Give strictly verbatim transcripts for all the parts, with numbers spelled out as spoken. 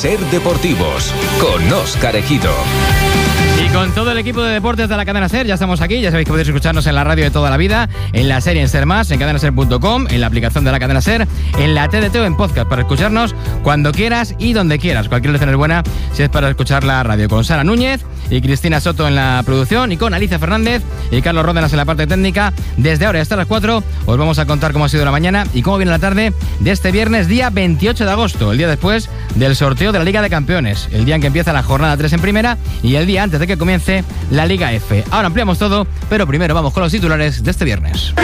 Ser Deportivos, con Óscar Ejido. Y con todo el equipo de deportes de la cadena SER, ya estamos aquí. Ya sabéis que podéis escucharnos en la radio de toda la vida, en la serie en Ser Más, en cadena ser punto com, en la aplicación de la cadena SER, en la T D T o en podcast, para escucharnos cuando quieras y donde quieras. Cualquier elección es buena si es para escuchar la radio. Con Sara Núñez y Cristina Soto en la producción, y con Alicia Fernández y Carlos Ródenas en la parte técnica. Desde ahora hasta las cuatro os vamos a contar cómo ha sido la mañana y cómo viene la tarde de este viernes, día veintiocho de agosto, el día después del sorteo de la Liga de Campeones, el día en que empieza la jornada tres en primera y el día antes de que comience la Liga F. Ahora ampliamos todo, pero primero vamos con los titulares de este viernes.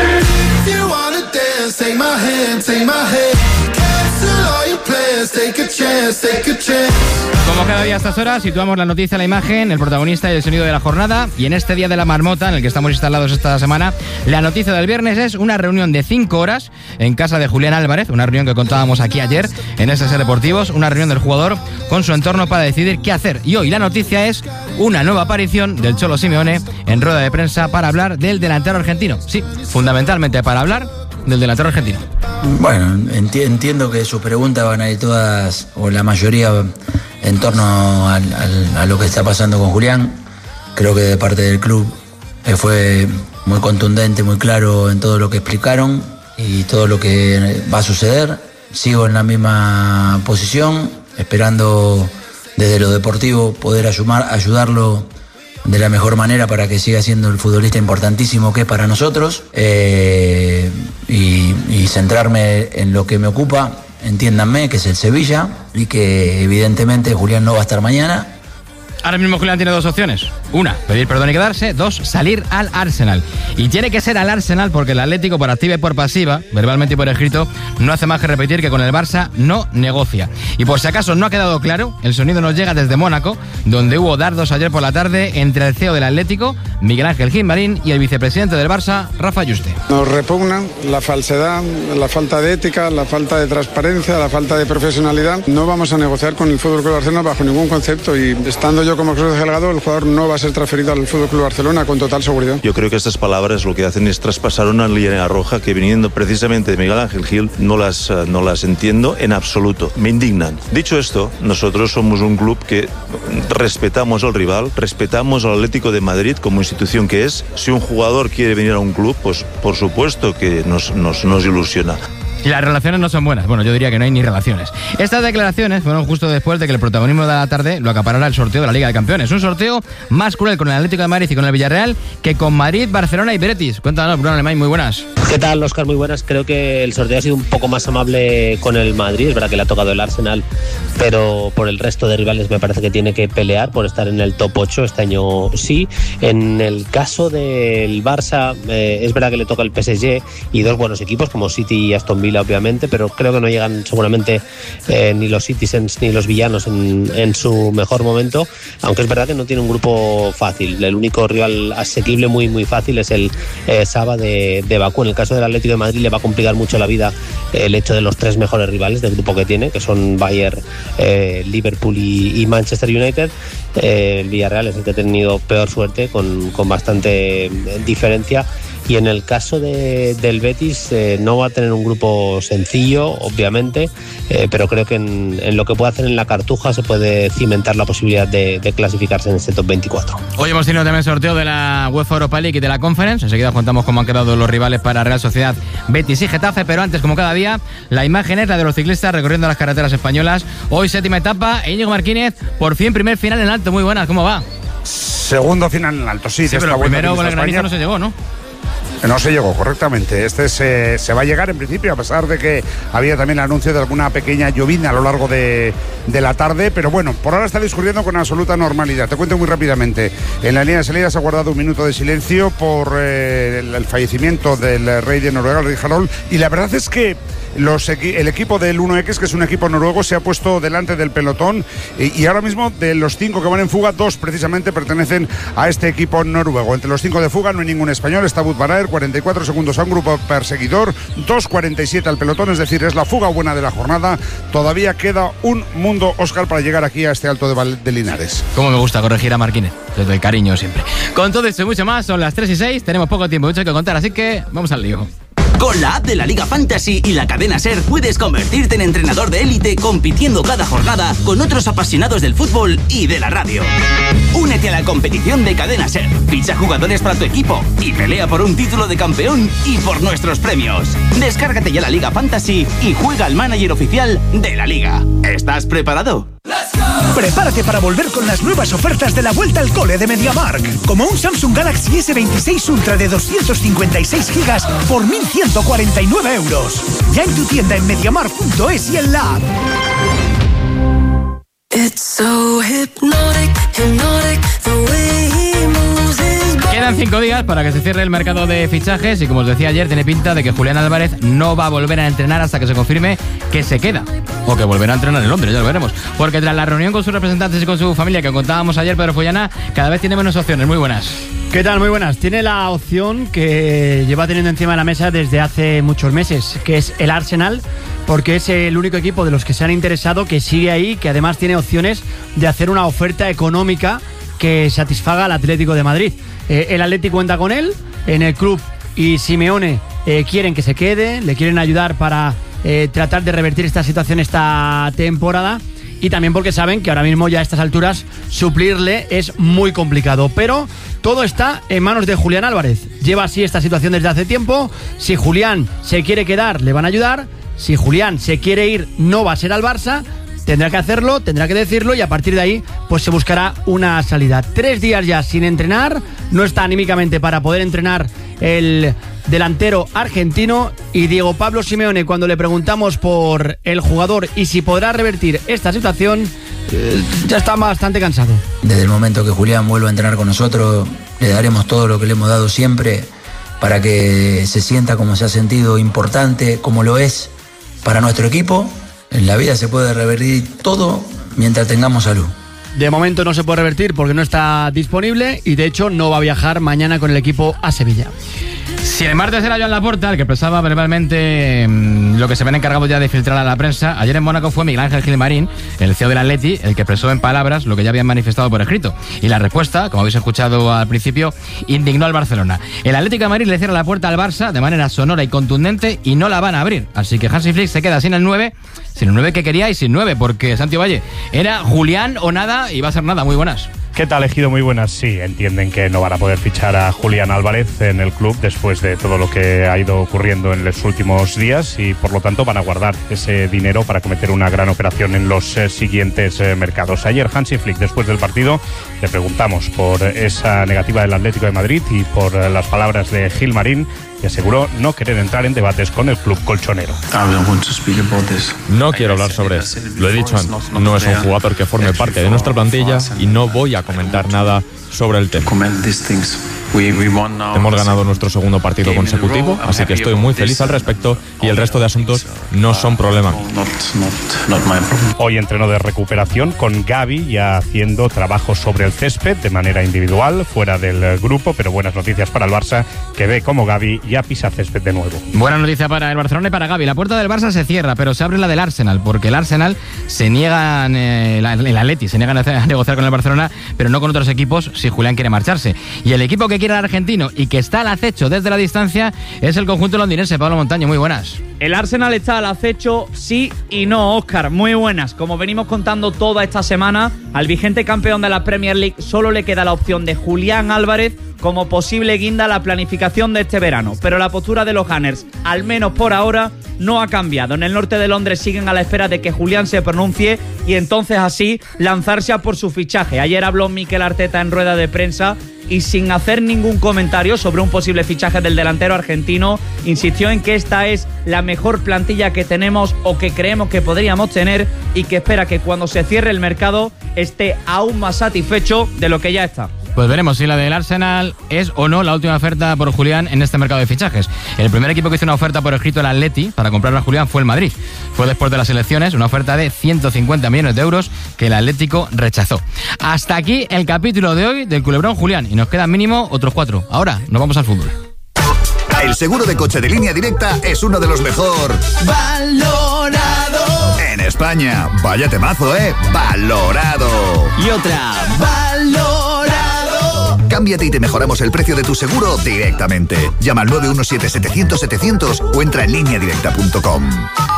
Como cada día a estas horas, situamos la noticia, la imagen, el protagonista y el sonido de la jornada. Y en este día de la marmota, en el que estamos instalados esta semana, la noticia del viernes es una reunión de cinco horas en casa de Julián Álvarez, una reunión que contábamos aquí ayer en S S Deportivos, una reunión del jugador con su entorno para decidir qué hacer. Y hoy la noticia es una nueva aparición del Cholo Simeone en rueda de prensa para hablar del delantero argentino. Sí, fundamentalmente para hablar del delantero argentino. Bueno, enti- entiendo que sus preguntas van a ir todas, o la mayoría, en torno al, al, a lo que está pasando con Julián. Creo que de parte del club eh, fue muy contundente, muy claro en todo lo que explicaron y todo lo que va a suceder. Sigo en la misma posición, esperando desde lo deportivo poder ayudar, ayudarlo de la mejor manera para que siga siendo el futbolista importantísimo que es para nosotros, eh, y, y centrarme en lo que me ocupa, entiéndanme, que es el Sevilla, y que evidentemente Julián no va a estar mañana. Ahora mismo Julián tiene dos opciones. Una, pedir perdón y quedarse. Dos, salir al Arsenal. Y tiene que ser al Arsenal porque el Atlético, por activa y por pasiva, verbalmente y por escrito, no hace más que repetir que con el Barça no negocia. Y por si acaso no ha quedado claro, el sonido nos llega desde Mónaco, donde hubo dardos ayer por la tarde entre el C E O del Atlético, Miguel Ángel Gimbarín, y el vicepresidente del Barça, Rafa Yuste. Nos repugna la falsedad, la falta de ética, la falta de transparencia, la falta de profesionalidad. No vamos a negociar con el F C Barcelona bajo ningún concepto, y estando yo como Cruz Delgado, el jugador no va a ser transferido al F C Barcelona con total seguridad. Yo creo que estas palabras lo que hacen es traspasar una línea roja que, viniendo precisamente de Miguel Ángel Gil, no las, no las entiendo en absoluto. Me indignan. Dicho esto, nosotros somos un club que respetamos al rival, respetamos al Atlético de Madrid como institución que es. Si un jugador quiere venir a un club, pues por supuesto que nos, nos, nos ilusiona. Y las relaciones no son buenas. Bueno, yo diría que no hay ni relaciones. Estas declaraciones fueron justo después de que el protagonismo de la tarde lo acaparara el sorteo de la Liga de Campeones. Un sorteo más cruel con el Atlético de Madrid y con el Villarreal que con Madrid, Barcelona y Betis. Cuéntanos, Bruno Alemán, muy buenas. ¿Qué tal, Óscar? Muy buenas. Creo que el sorteo ha sido un poco más amable con el Madrid. Es verdad que le ha tocado el Arsenal, pero por el resto de rivales me parece que tiene que pelear por estar en el top ocho. Este año sí. En el caso del Barça, eh, es verdad que le toca el P S G y dos buenos equipos como City y Aston Villa, obviamente, pero creo que no llegan seguramente eh, ni los Citizens ni los villanos en, en su mejor momento, aunque es verdad que no tiene un grupo fácil. El único rival asequible muy muy fácil es el eh, Saba de, de Bakú. En el caso del Atlético de Madrid le va a complicar mucho la vida eh, el hecho de los tres mejores rivales del grupo que tiene, que son Bayern, eh, Liverpool y, y Manchester United. Eh, el Villarreal es el que ha tenido peor suerte, con, con bastante diferencia. Y en el caso de, del Betis eh, no va a tener un grupo sencillo, obviamente, eh, pero creo que en, en lo que puede hacer en la Cartuja se puede cimentar la posibilidad de, de clasificarse en este top veinticuatro. Hoy hemos tenido también sorteo de la UEFA Europa League y de la Conference. Enseguida contamos cómo han quedado los rivales para Real Sociedad, Betis y Getafe, pero antes, como cada día, la imagen es la de los ciclistas recorriendo las carreteras españolas. Hoy séptima etapa, Íñigo Martínez, por fin primer final en alto. Muy buenas, ¿cómo va? Segundo final en alto, sí. Sí, pero el primero con el granizo no se llegó, ¿no? No se llegó, correctamente. Este se, se va a llegar en principio, a pesar de que había también el anuncio de alguna pequeña llovizna a lo largo de, de la tarde. Pero bueno, por ahora está discurriendo con absoluta normalidad. Te cuento muy rápidamente. En la línea de salida se ha guardado un minuto de silencio por eh, el, el fallecimiento del rey de Noruega, el rey Harald. Y la verdad es que los, el equipo del uno equis, que es un equipo noruego, se ha puesto delante del pelotón. Y, y ahora mismo, de los cinco que van en fuga, dos precisamente pertenecen a este equipo noruego. Entre los cinco de fuga no hay ningún español. Está Wout van Aert, cuarenta y cuatro segundos a un grupo perseguidor, dos cuarenta y siete al pelotón, es decir, es la fuga buena de la jornada. Todavía queda un mundo, Óscar, para llegar aquí a este Alto de, Val de Linares. Cómo me gusta corregir a Marquínez, desde el cariño siempre. Con todo esto y mucho más, son las tres y seis, tenemos poco tiempo, mucho que contar, así que vamos al lío. Con la app de la Liga Fantasy y la cadena SER puedes convertirte en entrenador de élite compitiendo cada jornada con otros apasionados del fútbol y de la radio. Únete a la competición de cadena SER, ficha jugadores para tu equipo y pelea por un título de campeón y por nuestros premios. Descárgate ya la Liga Fantasy y juega al manager oficial de la Liga. ¿Estás preparado? Prepárate para volver con las nuevas ofertas de la vuelta al cole de MediaMarkt. Como un Samsung Galaxy ese veintiséis Ultra de doscientos cincuenta y seis gigas por mil ciento cuarenta y nueve euros. Ya en tu tienda en mediamarkt punto es y en la app. It's so hypnotic, hypnotic, the way he moves his body. Quedan cinco días para que se cierre el mercado de fichajes y, como os decía ayer, tiene pinta de que Julián Álvarez no va a volver a entrenar hasta que se confirme que se queda. O que volverá a entrenar en Londres, ya lo veremos. Porque tras la reunión con sus representantes y con su familia que contábamos ayer, Pedro Follana, cada vez tiene menos opciones. Muy buenas. ¿Qué tal? Muy buenas. Tiene la opción que lleva teniendo encima de la mesa desde hace muchos meses, que es el Arsenal, porque es el único equipo de los que se han interesado que sigue ahí, que además tiene opciones de hacer una oferta económica que satisfaga al Atlético de Madrid. Eh, el Atlético cuenta con él, en el club y Simeone eh, quieren que se quede, le quieren ayudar para eh, tratar de revertir esta situación esta temporada, y también porque saben que ahora mismo ya a estas alturas suplirle es muy complicado. Pero todo está en manos de Julián Álvarez. Lleva así esta situación desde hace tiempo. Si Julián se quiere quedar, le van a ayudar. Si Julián se quiere ir, no va a ser al Barça. Tendrá que hacerlo, tendrá que decirlo, y a partir de ahí pues se buscará una salida. Tres días ya sin entrenar, no está anímicamente para poder entrenar el delantero argentino, y Diego Pablo Simeone, cuando le preguntamos por el jugador y si podrá revertir esta situación, eh, ya está bastante cansado. Desde el momento que Julián vuelva a entrenar con nosotros, le daremos todo lo que le hemos dado siempre para que se sienta como se ha sentido, importante, como lo es para nuestro equipo. En la vida se puede revertir todo mientras tengamos salud. De momento no se puede revertir porque no está disponible, y de hecho no va a viajar mañana con el equipo a Sevilla. Si el martes era Joan Laporta el que expresaba verbalmente mmm, lo que se ven encargados ya de filtrar a la prensa, ayer en Mónaco fue Miguel Ángel Gilmarín, el C E O del Atleti, el que expresó en palabras lo que ya habían manifestado por escrito. Y la respuesta, como habéis escuchado al principio, indignó al Barcelona. El Atlético de Madrid le cierra la puerta al Barça de manera sonora y contundente y no la van a abrir. Así que Hansi Flick se queda sin el nueve, sin el nueve que quería y sin nueve, porque Santi Valle era Julián o nada, y va a ser nada. Muy buenas. ¿Qué tal, Ejido? Muy buenas. Sí, entienden que no van a poder fichar a Julián Álvarez en el club después de todo lo que ha ido ocurriendo en los últimos días, y por lo tanto van a guardar ese dinero para cometer una gran operación en los eh, siguientes eh, mercados. Ayer Hansi Flick, después del partido, le preguntamos por esa negativa del Atlético de Madrid y por eh, las palabras de Gilmarín, y aseguró no querer entrar en debates con el club colchonero. No quiero hablar sobre eso. Lo he dicho antes. No es un jugador que forme parte de nuestra plantilla y no voy a comentar nada sobre el tema. Hemos ganado nuestro segundo partido consecutivo, así que estoy muy feliz al respecto, y el resto de asuntos no son problema. Hoy entreno de recuperación con Gavi, ya haciendo trabajo sobre el césped de manera individual, fuera del grupo, pero buenas noticias para el Barça, que ve como Gavi ya pisa césped de nuevo. Buena noticia para el Barcelona y para Gavi. La puerta del Barça se cierra, pero se abre la del Arsenal, porque el Arsenal se niega, eh, el Atleti se niega a negociar con el Barcelona, pero no con otros equipos si Julián quiere marcharse. Y el equipo que quiere al argentino y que está al acecho desde la distancia es el conjunto londinense. Pablo Montaño, muy buenas. El Arsenal está al acecho, sí y no, Óscar. Muy buenas. Como venimos contando toda esta semana, al vigente campeón de la Premier League solo le queda la opción de Julián Álvarez como posible guinda a la planificación de este verano. Pero la postura de los Gunners, al menos por ahora, no ha cambiado. En el norte de Londres siguen a la espera de que Julián se pronuncie y entonces así lanzarse a por su fichaje. Ayer habló Mikel Arteta en rueda de prensa y, sin hacer ningún comentario sobre un posible fichaje del delantero argentino, insistió en que esta es la mejor plantilla que tenemos o que creemos que podríamos tener, y que espera que cuando se cierre el mercado esté aún más satisfecho de lo que ya está. Pues veremos si la del Arsenal es o no la última oferta por Julián en este mercado de fichajes. El primer equipo que hizo una oferta por escrito al Atleti para comprar a Julián fue el Madrid. Fue después de las elecciones, una oferta de ciento cincuenta millones de euros que el Atlético rechazó. Hasta aquí el capítulo de hoy del Culebrón Julián, y nos quedan mínimo otros cuatro. Ahora nos vamos al fútbol. El seguro de coche de Línea Directa es uno de los mejor valorado en España. Vaya temazo, ¿eh? Valorado. Y otra, valorado. cámbiate y te mejoramos el precio de tu seguro directamente. Llama al nueve uno siete setecientos setecientos o entra en línea directa punto com.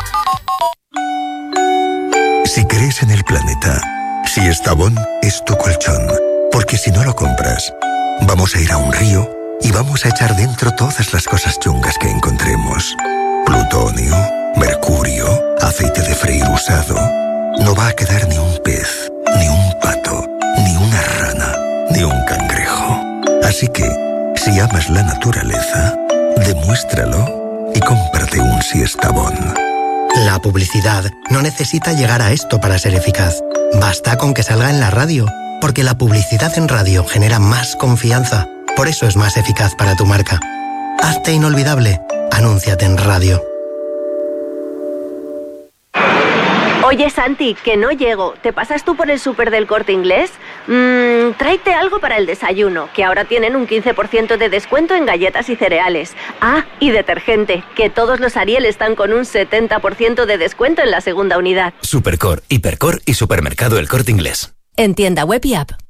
Si crees en el planeta, si Estavón es tu colchón, porque si no lo compras, vamos a ir a un río y vamos a echar dentro todas las cosas chungas que encontremos. Plutonio, mercurio, aceite de freír usado. No va a quedar ni un pez, ni un pato, ni una rana, ni un cangrejo. Así que, si amas la naturaleza, demuéstralo y cómprate un Siestabón. La publicidad no necesita llegar a esto para ser eficaz. Basta con que salga en la radio, porque la publicidad en radio genera más confianza. Por eso es más eficaz para tu marca. Hazte inolvidable. Anúnciate en radio. Oye, Santi, que no llego. ¿Te pasas tú por el súper del Corte Inglés? Mmm, tráete algo para el desayuno, que ahora tienen un quince por ciento de descuento en galletas y cereales. Ah, y detergente, que todos los Ariel están con un setenta por ciento de descuento en la segunda unidad. Supercor, Hipercor y Supermercado El Corte Inglés. En tienda web y app.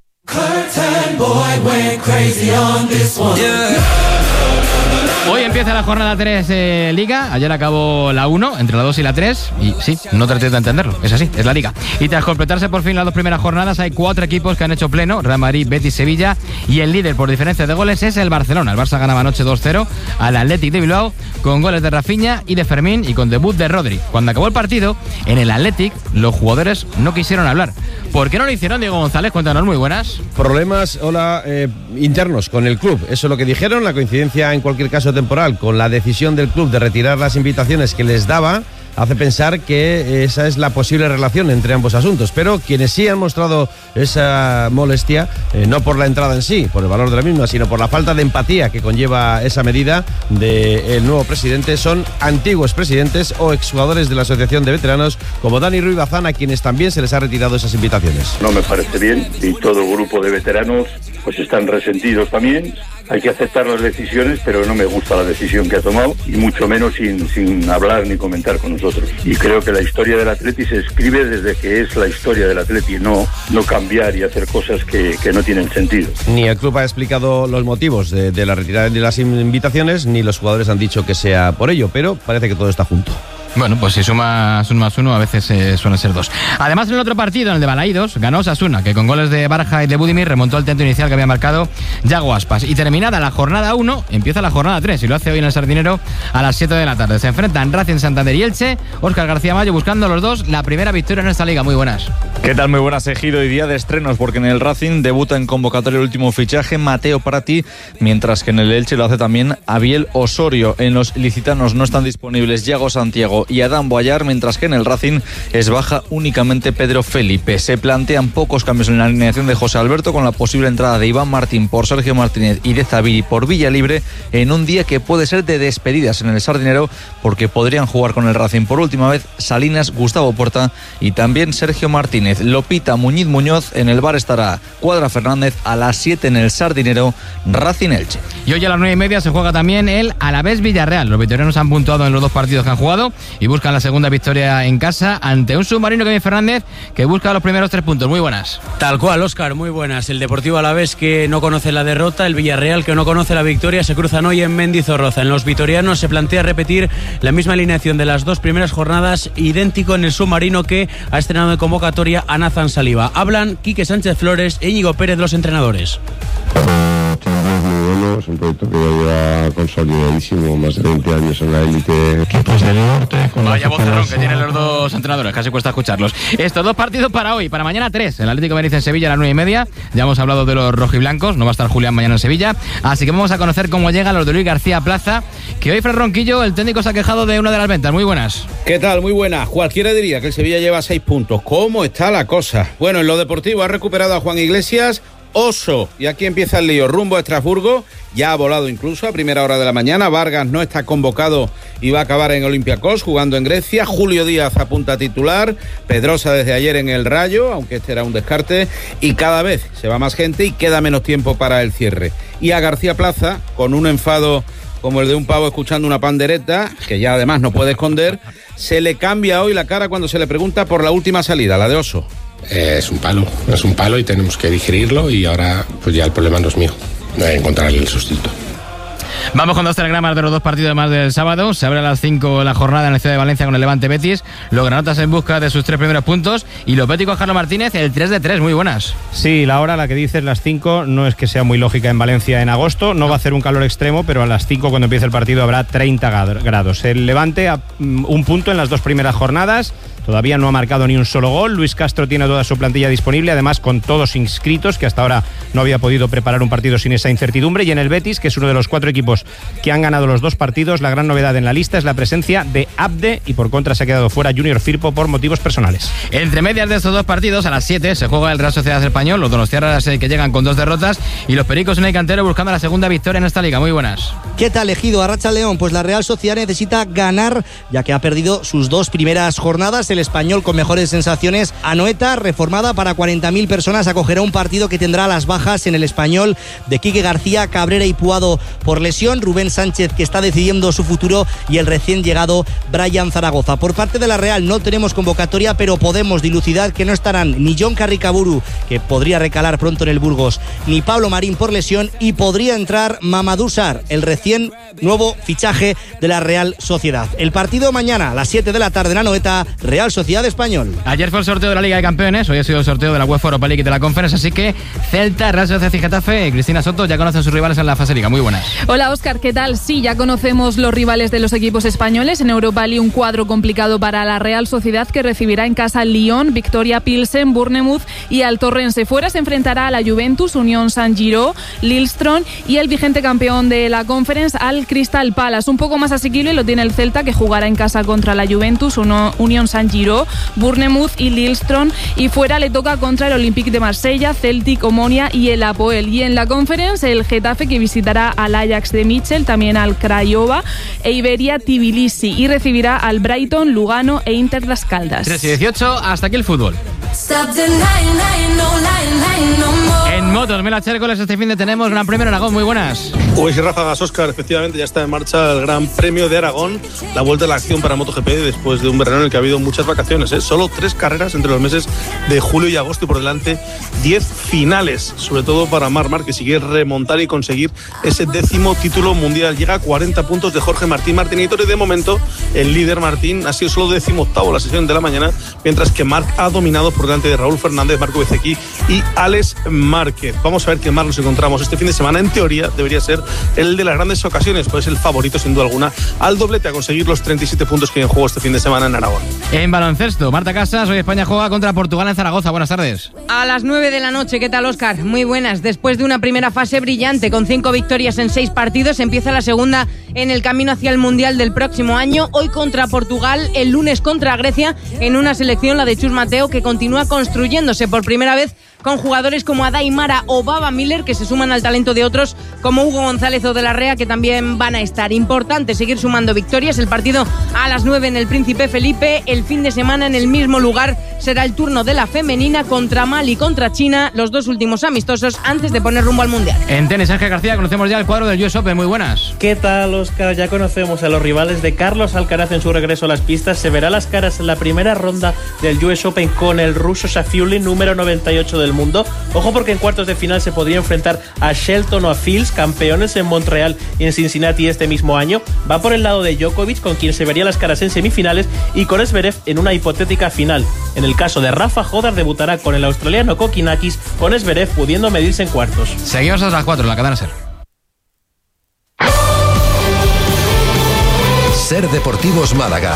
Hoy empieza la jornada tres eh, Liga. Ayer acabó la uno, entre la dos y la tres. Y sí, no traté de entenderlo, es así, es la Liga. Y tras completarse por fin las dos primeras jornadas, hay cuatro equipos que han hecho pleno: Real Madrid, Betis, Sevilla. Y el líder por diferencia de goles es el Barcelona. El Barça ganaba anoche dos cero al Athletic de Bilbao, con goles de Rafinha y de Fermín, y con debut de Rodri. Cuando acabó el partido, en el Athletic, los jugadores no quisieron hablar. ¿Por qué no lo hicieron, Diego González? Cuéntanos, muy buenas. Problemas, hola, eh, internos con el club. Eso es lo que dijeron. La coincidencia, en cualquier caso temporal, con la decisión del club de retirar las invitaciones que les daba, hace pensar que esa es la posible relación entre ambos asuntos. Pero quienes sí han mostrado esa molestia, eh, no por la entrada en sí, por el valor de la misma, sino por la falta de empatía que conlleva esa medida del nuevo presidente, son antiguos presidentes o exjugadores de la Asociación de Veteranos, como Dani Ruiz Bazán, a quienes también se les ha retirado esas invitaciones. No me parece bien, y todo grupo de veteranos pues están resentidos también. Hay que aceptar las decisiones, pero no me gusta la decisión que ha tomado, y mucho menos sin, sin hablar ni comentar con nosotros. Y creo que la historia del Atleti se escribe desde que es la historia del Atleti, no, no cambiar y hacer cosas que, que no tienen sentido. Ni el club ha explicado los motivos de, de la retirada de las invitaciones, ni los jugadores han dicho que sea por ello, pero parece que todo está junto. Bueno, pues si sumas un más uno, a veces eh, suelen ser dos. Además, en el otro partido, en el de Balaídos, ganó Osasuna, que con goles de Barja y de Budimir remontó el tanto inicial que había marcado Yago Aspas. Y terminada la jornada uno, empieza la jornada tres, y lo hace hoy en el Sardinero a las siete de la tarde. Se enfrentan Racing, Santander y Elche. Óscar García Mayo buscando los dos la primera victoria en esta liga. Muy buenas. ¿Qué tal? Muy buenas, Ejido. Y día de estrenos, porque en el Racing debuta en convocatoria el último fichaje, Mateo Prati, mientras que en el Elche lo hace también Abiel Osorio. En los ilicitanos no están disponibles Yago Santiago y Adán Boyar, mientras que en el Racing es baja únicamente Pedro Felipe. Se plantean pocos cambios en la alineación de José Alberto, con la posible entrada de Iván Martín por Sergio Martínez y de Zabiri por Villalibre, en un día que puede ser de despedidas en el Sardinero, porque podrían jugar con el Racing por última vez Salinas, Gustavo Porta y también Sergio Martínez. Lopita, Muñiz Muñoz. En el bar estará Cuadra Fernández. A las siete en el Sardinero, Racing Elche. Y hoy a las nueve y media se juega también el Alavés Villarreal. Los vitorianos han puntuado en los dos partidos que han jugado y buscan la segunda victoria en casa ante un submarino, Kevin Fernández, que busca los primeros tres puntos. Muy buenas. Tal cual, Óscar, muy buenas. El Deportivo Alavés, que no conoce la derrota, el Villarreal, que no conoce la victoria, se cruzan hoy en Mendizorroza. En los vitorianos se plantea repetir la misma alineación de las dos primeras jornadas, idéntico en el submarino, que ha estrenado en convocatoria a Nathan Saliba. Hablan Quique Sánchez Flores e Íñigo Pérez, los entrenadores. Es un proyecto que ya lleva consolidadísimo, más de veinte años en la élite. Equipos del norte. Con Vaya vocerrón que tienen los dos entrenadores, casi cuesta escucharlos. Estos dos partidos para hoy, para mañana tres. El Atlético de Madrid en Sevilla a las nueve y media. Ya hemos hablado de los rojiblancos, no va a estar Julián mañana en Sevilla. Así que vamos a conocer cómo llegan los de Luis García Plaza, que hoy Fred Ronquillo, el técnico, se ha quejado de una de las ventas. Muy buenas. ¿Qué tal? Muy buenas. Cualquiera diría que el Sevilla lleva seis puntos. ¿Cómo está la cosa? Bueno, en lo deportivo ha recuperado a Juan Iglesias. Oso, y aquí empieza el lío, rumbo a Estrasburgo, ya ha volado incluso a primera hora de la mañana. Vargas no está convocado y va a acabar en Olympiacos, jugando en Grecia. Julio Díaz apunta a titular, Pedrosa desde ayer en el Rayo, aunque este era un descarte, y cada vez se va más gente y queda menos tiempo para el cierre. Y a García Plaza, con un enfado como el de un pavo escuchando una pandereta, que ya además no puede esconder, se le cambia hoy la cara cuando se le pregunta por la última salida, la de Oso. Eh, es un palo, es un palo y tenemos que digerirlo, y ahora pues ya el problema no es mío. encontrar el sustituto. Vamos con dos telegramas de los dos partidos más del sábado. Se abre a las cinco la jornada en la ciudad de Valencia con el Levante Betis. Los granotas en busca de sus tres primeros puntos. Y los béticos, Carlos Martínez, el tres de tres. Muy buenas. Sí, la hora, la que dices, las cinco, no es que sea muy lógica en Valencia en agosto. No va a hacer un calor extremo, pero a las cinco, cuando empiece el partido, habrá treinta grados. El Levante a un punto en las dos primeras jornadas. Todavía no ha marcado ni un solo gol. Luis Castro tiene toda su plantilla disponible, además con todos inscritos, que hasta ahora no había podido preparar un partido sin esa incertidumbre. Y en el Betis, que es uno de los cuatro equipos que han ganado los dos partidos, la gran novedad en la lista es la presencia de Abde, y por contra se ha quedado fuera Junior Firpo por motivos personales. Entre medias de estos dos partidos, a las siete se juega el Real Sociedad Español, los donostiarras que llegan con dos derrotas, y los pericos en el cantero buscando la segunda victoria en esta liga. Muy buenas. ¿Qué tal, Ejido? Arracha León, pues la Real Sociedad necesita ganar, ya que ha perdido sus dos primeras jornadas. El Español, con mejores sensaciones, Anoeta, reformada para cuarenta mil personas, acogerá un partido que tendrá las bajas en el Español de Quique García, Cabrera y Puado por lesión, Rubén Sánchez, que está decidiendo su futuro, y el recién llegado Brian Zaragoza. Por parte de la Real no tenemos convocatoria, pero podemos dilucidar que no estarán ni John Carricaburu, que podría recalar pronto en el Burgos, ni Pablo Marín por lesión, y podría entrar Mamadou Sarr, el recién nuevo fichaje de la Real Sociedad. El partido mañana a las siete de la tarde en Anoeta, Real Sociedad Español. Ayer fue el sorteo de la Liga de Campeones, hoy ha sido el sorteo de la UEFA Europa League y de la Conference, así que Celta, Real Sociedad y Getafe. Cristina Soto ya conocen sus rivales en la fase Liga. Muy buenas. Hola, Óscar, ¿qué tal? Sí, ya conocemos los rivales de los equipos españoles. En Europa League, un cuadro complicado para la Real Sociedad, que recibirá en casa al Lyon, Victoria Pilsen, Bournemouth y al Torrense. Fuera se enfrentará a la Juventus, Unión San Giro, Lillestrøm, y el vigente campeón de la Conference al Crystal Palace. Un poco más asequible lo tiene el Celta, que jugará en casa contra la Juventus, uno, Unión San Giro, Bournemouth y Lillestrøm, y fuera le toca contra el Olympique de Marsella, Celtic, Omonia y el Apoel. Y en la Conference, el Getafe, que visitará al Ajax de Mitchell, también al Craiova e Iberia Tbilisi, y recibirá al Brighton, Lugano e Inter Las Caldas. tres y dieciocho, hasta aquí el fútbol. En motos, Mela Chércoles, este fin de tenemos Gran Premio de Aragón. Muy buenas. Uy, sí, ráfagas, Óscar. Efectivamente, ya está en marcha el Gran Premio de Aragón, la vuelta a la acción para MotoGP después de un verano en el que ha habido muchas vacaciones, ¿eh? Solo tres carreras entre los meses de julio y agosto, y por delante diez finales, sobre todo para Marc Márquez, que sigue remontar y conseguir ese décimo título mundial. Llega a cuarenta puntos de Jorge Martín Martinitor, y de momento el líder Martín ha sido solo décimo octavo la sesión de la mañana, mientras que Marc ha dominado por delante de Raúl Fernández, Marco Bezzecchi y Alex Márquez. Vamos a ver qué más nos encontramos este fin de semana. En teoría debería ser el de las grandes ocasiones, pues es el favorito sin duda alguna al doblete, a conseguir los treinta y siete puntos que hay en juego este fin de semana en Aragón. En baloncesto, Marta Casas, hoy España juega contra Portugal en Zaragoza. Buenas tardes. A las nueve de la noche, ¿qué tal, Óscar? Muy buenas. Después de una primera fase brillante con cinco victorias en seis partidos, empieza la segunda en el camino hacia el Mundial del próximo año. Hoy contra Portugal, el lunes contra Grecia, en una selección, la de Chus Mateo, que continúa construyéndose por primera vez con jugadores como Adai Mara o Baba Miller, que se suman al talento de otros como Hugo González o De la Rea, que también van a estar. Importante seguir sumando victorias. El partido a las nueve en el Príncipe Felipe. El fin de semana en el mismo lugar será el turno de la femenina contra Mali y contra China, los dos últimos amistosos antes de poner rumbo al Mundial. En tenis, Ángel García, conocemos ya el cuadro del U S Open. Muy buenas. ¿Qué tal, Óscar? Ya conocemos a los rivales de Carlos Alcaraz en su regreso a las pistas. Se verá las caras en la primera ronda del U S Open con el ruso Safiullin, número noventa y ocho del mundo. Ojo, porque en cuartos de final se podría enfrentar a Shelton o a Fields, campeones en Montreal y en Cincinnati este mismo año. Va por el lado de Djokovic, con quien se vería las caras en semifinales, y con Zverev en una hipotética final. En el caso de Rafa Jodar, debutará con el australiano Kokinakis, con Zverev pudiendo medirse en cuartos. Seguimos a las cuatro en la cadena SER. SER Deportivos Málaga.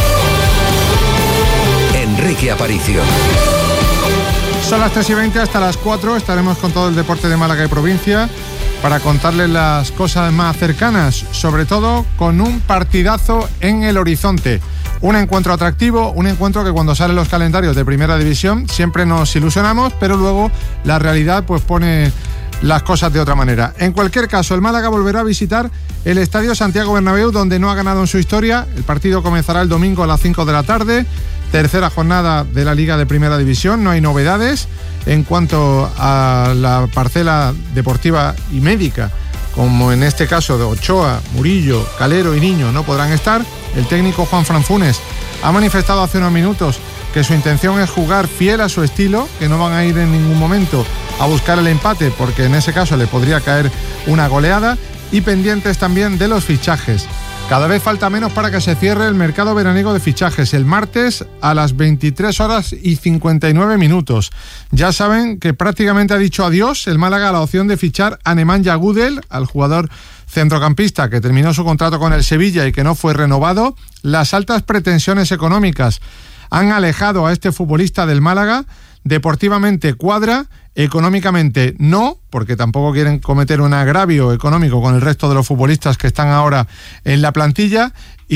Enrique Aparicio. Son las tres y veinte, hasta las cuatro estaremos con todo el deporte de Málaga y provincia para contarles las cosas más cercanas, sobre todo con un partidazo en el horizonte. Un encuentro atractivo, un encuentro que cuando salen los calendarios de Primera División siempre nos ilusionamos, pero luego la realidad pues pone las cosas de otra manera. En cualquier caso, el Málaga volverá a visitar el Estadio Santiago Bernabéu, donde no ha ganado en su historia. El partido comenzará el domingo a las cinco de la tarde. Tercera jornada de la Liga de Primera División, no hay novedades en cuanto a la parcela deportiva y médica, como en este caso de Ochoa, Murillo, Calero y Niño no podrán estar. El técnico Juan Fran Funes ha manifestado hace unos minutos que su intención es jugar fiel a su estilo, que no van a ir en ningún momento a buscar el empate, porque en ese caso le podría caer una goleada. Y pendientes también de los fichajes. Cada vez falta menos para que se cierre el mercado veraniego de fichajes. El martes a las veintitrés horas y cincuenta y nueve minutos. Ya saben que prácticamente ha dicho adiós el Málaga a la opción de fichar a Nemanja Gudel, al jugador centrocampista que terminó su contrato con el Sevilla y que no fue renovado. Las altas pretensiones económicas han alejado a este futbolista del Málaga. Deportivamente cuadra, económicamente no, porque tampoco quieren cometer un agravio económico con el resto de los futbolistas que están ahora en la plantilla,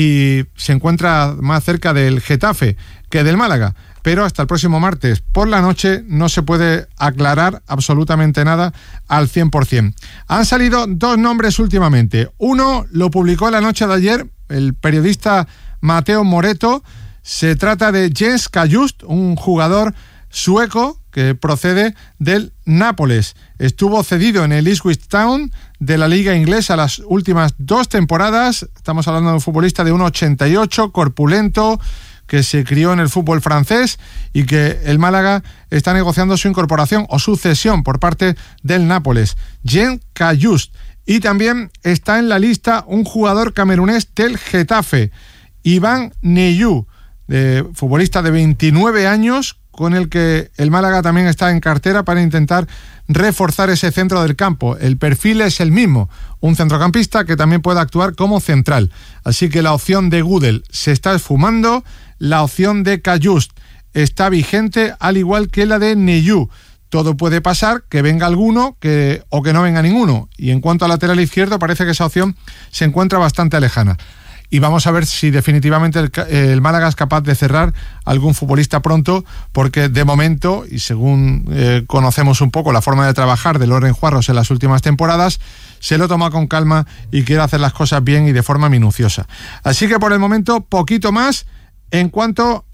y se encuentra más cerca del Getafe que del Málaga. Pero hasta el próximo martes por la noche no se puede aclarar absolutamente nada al cien por ciento. Han salido dos nombres últimamente. Uno lo publicó la noche de ayer el periodista Mateo Moreto. Se trata de Jens Kajust, un jugador sueco que procede del Nápoles. Estuvo cedido en el Ipswich Town de la liga inglesa las últimas dos temporadas. Estamos hablando de un futbolista de uno ochenta y ocho, corpulento, que se crió en el fútbol francés y que el Málaga está negociando su incorporación o su cesión por parte del Nápoles. Jens Kajust. Y también está en la lista un jugador camerunés del Getafe, Iván Neyou, de, futbolista de veintinueve años, con el que el Málaga también está en cartera para intentar reforzar ese centro del campo. El perfil es el mismo, un centrocampista que también puede actuar como central. Así que la opción de Gudel se está esfumando, la opción de Kajust está vigente, al igual que la de Neyou. Todo puede pasar, que venga alguno que, o que no venga ninguno. Y en cuanto al lateral izquierdo, parece que esa opción se encuentra bastante lejana. Y vamos a ver si definitivamente el, el Málaga es capaz de cerrar algún futbolista pronto, porque de momento, y según eh, conocemos un poco la forma de trabajar de Loren Juarros en las últimas temporadas, se lo toma con calma y quiere hacer las cosas bien y de forma minuciosa. Así que por el momento, poquito más en cuanto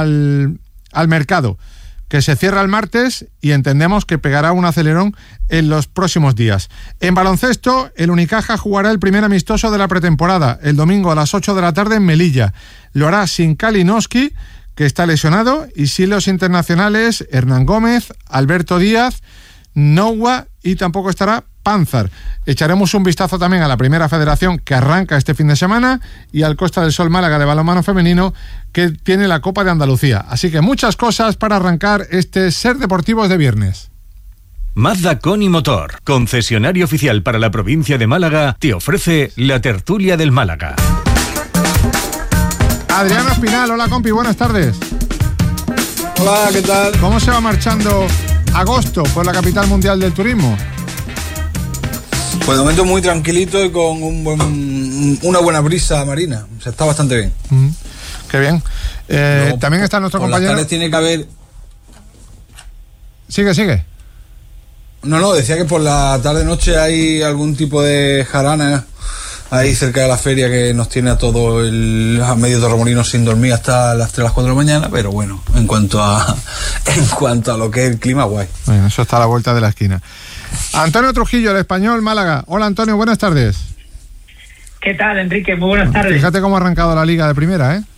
al, al mercado, que se cierra el martes y entendemos que pegará un acelerón en los próximos días. En baloncesto, el Unicaja jugará el primer amistoso de la pretemporada el domingo a las ocho de la tarde en Melilla. Lo hará sin Kalinowski, que está lesionado, y sin los internacionales Hernán Gómez, Alberto Díaz, Nowa, y tampoco estará Panzar. Echaremos un vistazo también a la Primera Federación, que arranca este fin de semana, y al Costa del Sol Málaga de balonmano femenino, que tiene la Copa de Andalucía. Así que muchas cosas para arrancar este Ser Deportivos de viernes. Mazda Coni Motor, concesionario oficial para la provincia de Málaga, te ofrece la tertulia del Málaga. Adriano Espinal, hola compi, buenas tardes. Hola, ¿qué tal? ¿Cómo se va marchando agosto por la capital mundial del turismo? Pues de momento muy tranquilito y con un buen, una buena brisa marina. O sea, está bastante bien. Mm, qué bien. Eh, Luego, también está nuestro por compañero. Las tardes tiene que haber. Sigue, sigue. No, no, decía que por la tarde-noche hay algún tipo de jarana ahí cerca de la feria que nos tiene a todo el a medio torremolino sin dormir hasta las tres, las cuatro de la mañana, pero bueno, en cuanto a en cuanto a lo que es el clima, guay. Bueno, eso está a la vuelta de la esquina. Antonio Trujillo, el Español, Málaga. Hola Antonio, buenas tardes. ¿Qué tal, Enrique? Muy buenas tardes. Fíjate cómo ha arrancado la Liga de Primera, ¿eh?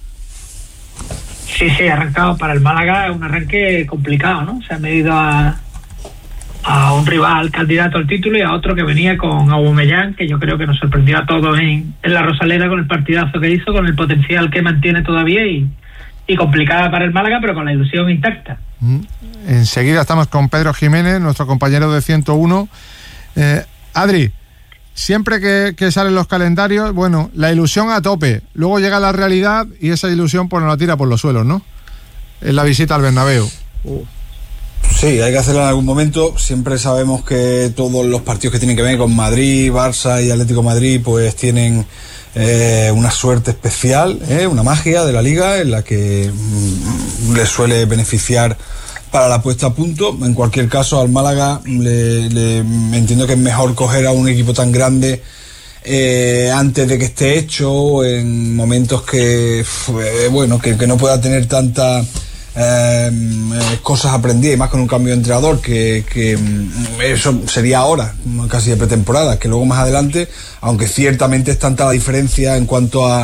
Sí, sí, ha arrancado para el Málaga un arranque complicado, ¿no? Se ha medido a, a un rival candidato al título y a otro que venía con Aubameyang, que yo creo que nos sorprendió a todos en, en la Rosaleda con el partidazo que hizo, con el potencial que mantiene todavía y, y complicada para el Málaga, pero con la ilusión intacta. Mm. Enseguida estamos con Pedro Jiménez, nuestro compañero de ciento uno. Eh, Adri, siempre que, que salen los calendarios, bueno, la ilusión a tope. Luego llega la realidad y esa ilusión pues nos la tira por los suelos, ¿no? Es la visita al Bernabéu. Uh. Sí, hay que hacerlo en algún momento. Siempre sabemos que todos los partidos que tienen que ver con Madrid, Barça y Atlético de Madrid pues tienen eh, una suerte especial, eh, una magia de la Liga en la que mm, les suele beneficiar para la puesta a punto. En cualquier caso, al Málaga le, le entiendo que es mejor coger a un equipo tan grande eh, antes de que esté hecho, en momentos que eh, bueno que, que no pueda tener tanta eh, cosas aprendidas, y más con un cambio de entrenador, que, que eso sería ahora, casi de pretemporada, que luego más adelante, aunque ciertamente es tanta la diferencia en cuanto a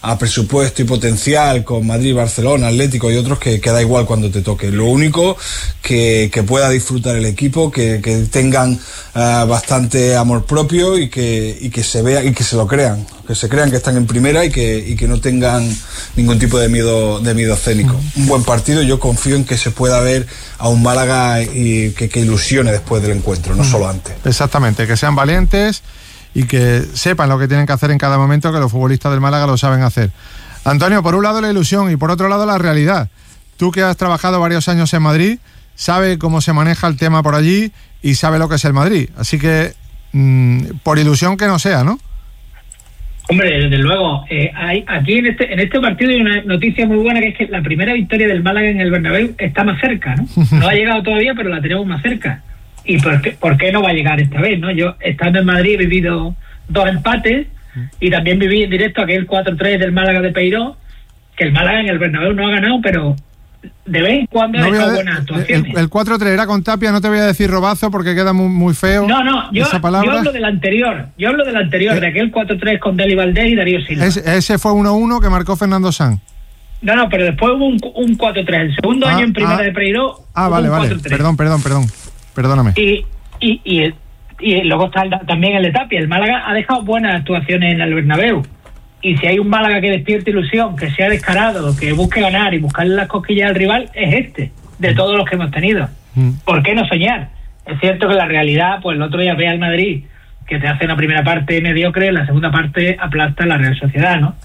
a presupuesto y potencial con Madrid, Barcelona, Atlético y otros, que, que da igual cuando te toque. Lo único que, que pueda disfrutar el equipo, que, que tengan uh, bastante amor propio y que, y que se vean y que se lo crean, que se crean que están en primera y que, y que no tengan ningún tipo de miedo, de miedo escénico. Mm. Un buen partido, yo confío en que se pueda ver a un Málaga y que, que ilusione después del encuentro, no mm. solo antes. Exactamente, que sean valientes y que sepan lo que tienen que hacer en cada momento, que los futbolistas del Málaga lo saben hacer. Antonio, por un lado la ilusión y por otro lado la realidad. Tú que has trabajado varios años en Madrid, sabes cómo se maneja el tema por allí y sabes lo que es el Madrid. Así que, mmm, por ilusión que no sea, ¿no? Hombre, desde luego. Eh, hay, aquí en este en este partido hay una noticia muy buena, que es que la primera victoria del Málaga en el Bernabéu está más cerca, ¿no? No ha llegado todavía, pero la tenemos más cerca. ¿Y por qué, por qué no va a llegar esta vez, no? Yo, estando en Madrid, he vivido dos empates y también viví en directo aquel cuatro tres del Málaga de Peiró, que el Málaga en el Bernabéu no ha ganado, pero de vez en cuando no ha hecho de, buenas actuaciones. El, el cuatro tres era con Tapia, no te voy a decir robazo porque queda muy, muy feo. No, no, yo, esa palabra. yo hablo del anterior, yo hablo del anterior, eh, de aquel cuatro tres con Deli Valdés y Darío Silva. Es, ese fue uno uno que marcó Fernando Sanz. No, no, pero después hubo un, un cuatro tres, el segundo ah, año en primera ah, de Peiró. Ah, vale, vale, perdón, perdón, perdón, perdóname. Y Y, y, y luego está el, también el de Tapia. El Málaga ha dejado buenas actuaciones en el Bernabéu, y si hay un Málaga que despierte ilusión, que sea descarado, que busque ganar y buscarle las cosquillas al rival, es este, de todos los que hemos tenido. mm. ¿Por qué no soñar? Es cierto que la realidad, pues el otro día ve al Madrid, que te hace una primera parte mediocre, la segunda parte aplasta a la Real Sociedad, ¿no?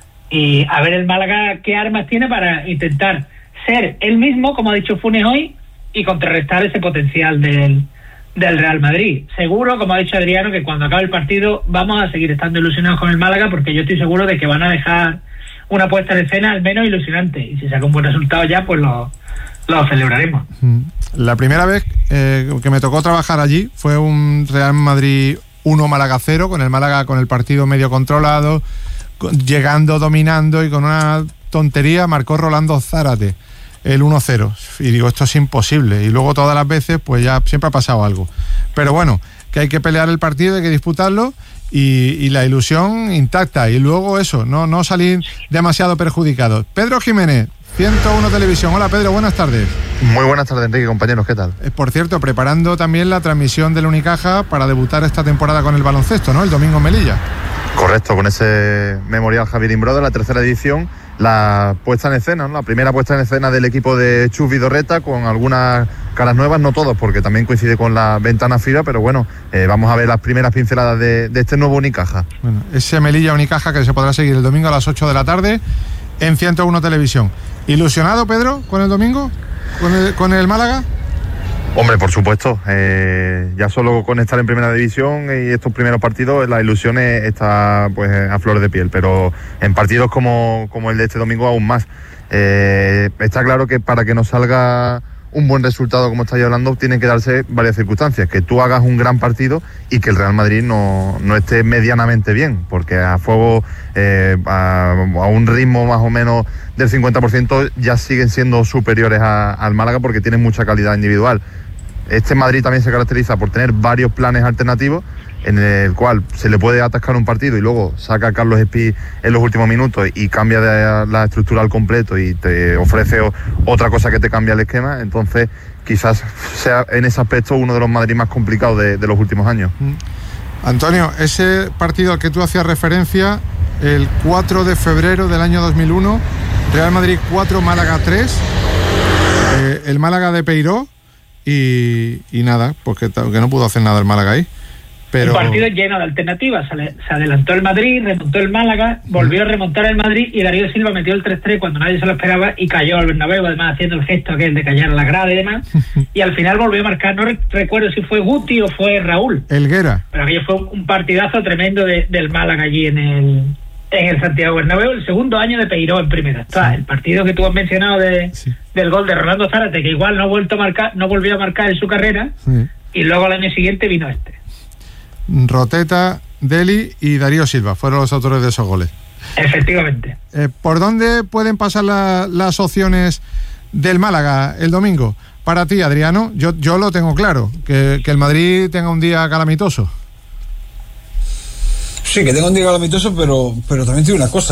Y a ver el Málaga qué armas tiene para intentar ser él mismo, como ha dicho Funes hoy, y contrarrestar ese potencial del del Real Madrid. Seguro, como ha dicho Adriano, que cuando acabe el partido vamos a seguir estando ilusionados con el Málaga, porque yo estoy seguro de que van a dejar una puesta en escena al menos ilusionante, y si saca un buen resultado ya, pues lo, lo celebraremos. La primera vez eh, que me tocó trabajar allí fue un Real Madrid uno Málaga cero, con el Málaga con el partido medio controlado, con, llegando, dominando, y con una tontería marcó Rolando Zárate el uno cero, y digo, esto es imposible, y luego todas las veces pues ya siempre ha pasado algo, pero bueno, que hay que pelear el partido, hay que disputarlo, y, y la ilusión intacta, y luego eso, no, no salir demasiado perjudicados. Pedro Jiménez, ciento uno Televisión. Hola Pedro, buenas tardes. Muy buenas tardes, Enrique, compañeros, ¿qué tal? Eh, por cierto, preparando también la transmisión del Unicaja para debutar esta temporada con el baloncesto, ¿no? El domingo en Melilla. Correcto, con ese Memorial Javier Imbroda, la tercera edición, la puesta en escena, ¿no? La primera puesta en escena del equipo de Chus Vidorreta, con algunas caras nuevas, no todos, porque también coincide con la ventana FIBA, pero bueno, eh, vamos a ver las primeras pinceladas de, de este nuevo Unicaja. Bueno, ese Melilla Unicaja que se podrá seguir el domingo a las ocho de la tarde en ciento uno Televisión. ¿Ilusionado, Pedro, con el domingo? ¿Con el, con el Málaga? Hombre, por supuesto, eh, ya solo con estar en primera división y estos primeros partidos, la ilusión está pues a flor de piel, pero en partidos como, como el de este domingo aún más. Eh, está claro que para que nos salga un buen resultado, como estáis hablando, tienen que darse varias circunstancias, que tú hagas un gran partido y que el Real Madrid no, no esté medianamente bien, porque a fuego, eh, a, a un ritmo más o menos del cincuenta por ciento ya siguen siendo superiores a, al Málaga, porque tienen mucha calidad individual. Este Madrid también se caracteriza por tener varios planes alternativos, en el cual se le puede atascar un partido y luego saca a Carlos Espí en los últimos minutos y cambia de la estructura al completo y te ofrece otra cosa que te cambia el esquema. Entonces quizás sea en ese aspecto uno de los Madrid más complicados de, de los últimos años. Antonio, ese partido al que tú hacías referencia, el cuatro de febrero del año dos mil uno, Real Madrid cuatro, Málaga tres, eh, el Málaga de Peiró, y, y nada, pues que, que no pudo hacer nada el Málaga ahí. Pero... Un partido lleno de alternativas. Se adelantó el Madrid, remontó el Málaga, volvió a remontar el Madrid, y Darío Silva metió el tres tres cuando nadie se lo esperaba y cayó al Bernabéu, además haciendo el gesto aquel de callar a la grada y demás. Y al final volvió a marcar, no recuerdo si fue Guti o fue Raúl. Helguera. Pero aquello fue un partidazo tremendo de, del Málaga allí en el en el Santiago Bernabéu, el segundo año de Peiró en primera. Sí. El partido que tú has mencionado de, sí. del gol de Rolando Zárate, que igual no ha vuelto a marcar, no volvió a marcar en su carrera, sí. y luego al año siguiente vino este. Roteta, Deli y Darío Silva fueron los autores de esos goles. Efectivamente. Eh, ¿Por dónde pueden pasar la, las opciones del Málaga el domingo? Para ti, Adriano, yo, yo lo tengo claro, que, que el Madrid tenga un día calamitoso. Sí, que tenga un día calamitoso, pero, pero también tiene una cosa.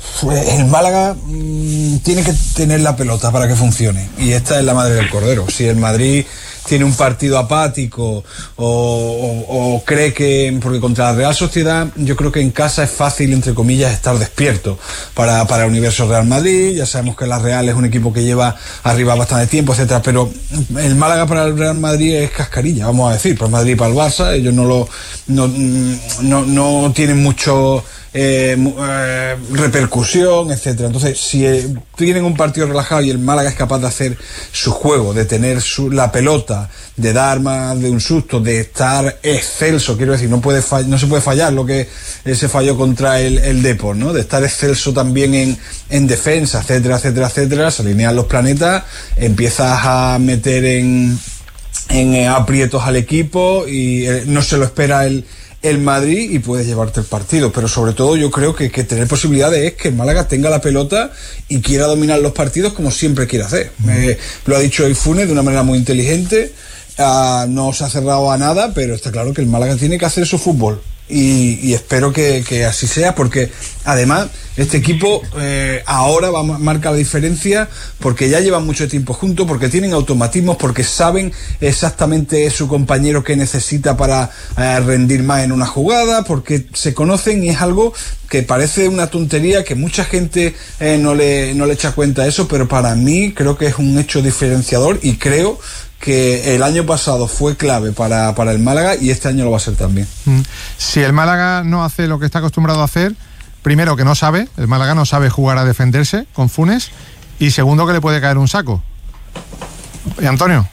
El Málaga mmm, tiene que tener la pelota para que funcione, y esta es la madre del cordero. Si el Madrid tiene un partido apático o, o, o cree que, porque contra la Real Sociedad yo creo que en casa es fácil, entre comillas, estar despierto para, para el universo Real Madrid. Ya sabemos que la Real es un equipo que lleva arriba bastante tiempo, etcétera, pero el Málaga para el Real Madrid es cascarilla, vamos a decir, para el Madrid y para el Barça. Ellos no lo no, no, no tienen mucho Eh, eh, repercusión, etcétera. Entonces, si eh, tienen un partido relajado y el Málaga es capaz de hacer su juego, de tener su, la pelota, de dar más de un susto, de estar excelso, quiero decir, no puede fall, no se puede fallar lo que eh, se falló contra el, el Depor, ¿no? De estar excelso también en, en defensa, etcétera, etcétera, etcétera. Se alinean los planetas, empiezas a meter en, en eh, aprietos al equipo y eh, no se lo espera el el Madrid y puedes llevarte el partido, pero sobre todo yo creo que, que tener posibilidades es que el Málaga tenga la pelota y quiera dominar los partidos como siempre quiere hacer. Eh, lo ha dicho Ifune de una manera muy inteligente, uh, no se ha cerrado a nada, pero está claro que el Málaga tiene que hacer su fútbol. Y, y espero que, que así sea, porque además este equipo eh, ahora va a marcar la diferencia, porque ya llevan mucho tiempo juntos, porque tienen automatismos, porque saben exactamente su compañero que necesita para eh, rendir más en una jugada, porque se conocen, y es algo que parece una tontería, que mucha gente eh, no le, no le echa cuenta a eso, pero para mí creo que es un hecho diferenciador, y creo que el año pasado fue clave para, para el Málaga y este año lo va a ser también. Si el Málaga no hace lo que está acostumbrado a hacer, primero que no sabe, el Málaga no sabe jugar a defenderse con Funes, y segundo que le puede caer un saco. ¿Y Antonio?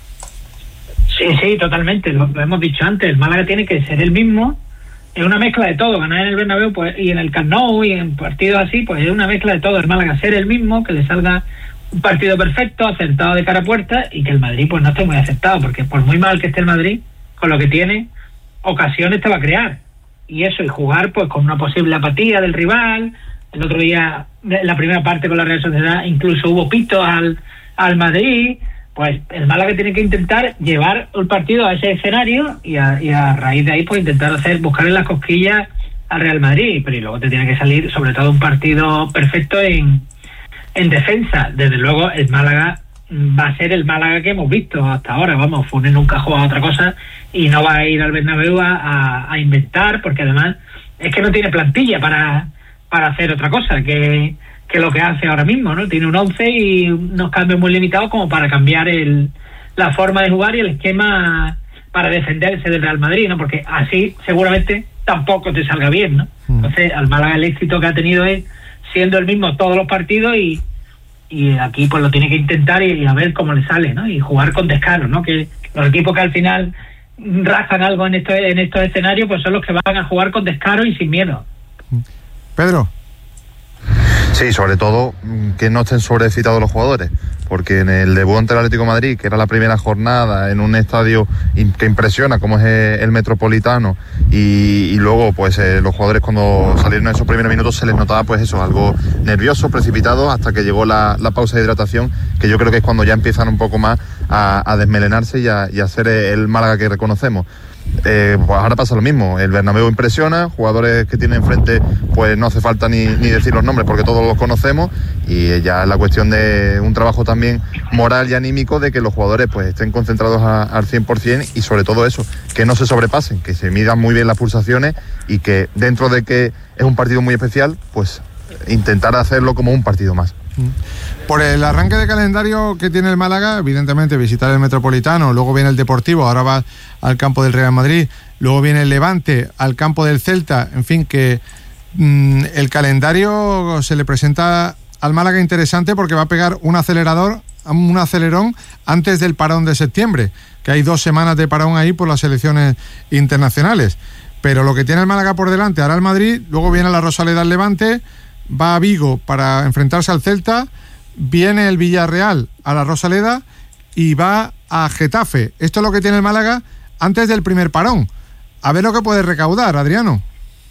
Sí, sí, totalmente, lo, lo hemos dicho antes, el Málaga tiene que ser el mismo, es una mezcla de todo, ganar en el Bernabéu pues, y en el Camp Nou y en partidos así, pues es una mezcla de todo, el Málaga ser el mismo, que le salga un partido perfecto, acertado de cara a puerta, y que el Madrid pues no esté muy acertado, porque por muy mal que esté el Madrid, con lo que tiene, ocasiones te va a crear, y eso, y jugar pues con una posible apatía del rival. El otro día, en la primera parte con la Real Sociedad, incluso hubo pitos al, al Madrid. Pues el Málaga tiene que intentar llevar el partido a ese escenario y a, y a raíz de ahí pues intentar hacer, buscarle las cosquillas al Real Madrid, pero y luego te tiene que salir sobre todo un partido perfecto en En defensa. Desde luego el Málaga va a ser el Málaga que hemos visto hasta ahora, vamos, Funes nunca ha jugado a otra cosa y no va a ir al Bernabéu a, a, a inventar, porque además es que no tiene plantilla para, para hacer otra cosa que, que lo que hace ahora mismo, ¿no? Tiene un once y unos cambios muy limitados como para cambiar el, la forma de jugar y el esquema para defenderse del Real Madrid, ¿no? Porque así seguramente tampoco te salga bien, ¿no? Entonces al Málaga el éxito que ha tenido es siendo el mismo todos los partidos, y y aquí pues lo tiene que intentar y, y a ver cómo le sale, ¿no? Y jugar con descaro, ¿no? Que los equipos que al final rajan algo en estos en estos escenarios pues son los que van a jugar con descaro y sin miedo. Pedro. Sí, sobre todo que no estén sobreexcitados los jugadores, porque en el debut ante el Atlético de Madrid, que era la primera jornada en un estadio que impresiona como es el Metropolitano, y, y luego pues eh, los jugadores cuando salieron en esos primeros minutos se les notaba pues eso, algo nervioso, precipitado, hasta que llegó la, la pausa de hidratación, que yo creo que es cuando ya empiezan un poco más a, a desmelenarse y a, y a ser el Málaga que reconocemos. Eh, pues ahora pasa lo mismo, el Bernabéu impresiona, jugadores que tienen enfrente pues no hace falta ni, ni decir los nombres porque todos los conocemos, y ya es la cuestión de un trabajo también moral y anímico de que los jugadores pues estén concentrados a, al cien por ciento, y sobre todo eso, que no se sobrepasen, que se midan muy bien las pulsaciones, y que dentro de que es un partido muy especial pues intentar hacerlo como un partido más. Por el arranque de calendario que tiene el Málaga, evidentemente visitar el Metropolitano, luego viene el Deportivo, ahora va al campo del Real Madrid, luego viene el Levante, al campo del Celta, en fin, que mmm, el calendario se le presenta al Málaga interesante, porque va a pegar un acelerador, un acelerón antes del parón de septiembre, que hay dos semanas de parón ahí por las elecciones internacionales. Pero lo que tiene el Málaga por delante, ahora el Madrid, luego viene la Rosaleda al Levante, va a Vigo para enfrentarse al Celta, viene el Villarreal a la Rosaleda y va a Getafe. Esto es lo que tiene el Málaga antes del primer parón. A ver lo que puede recaudar, Adriano.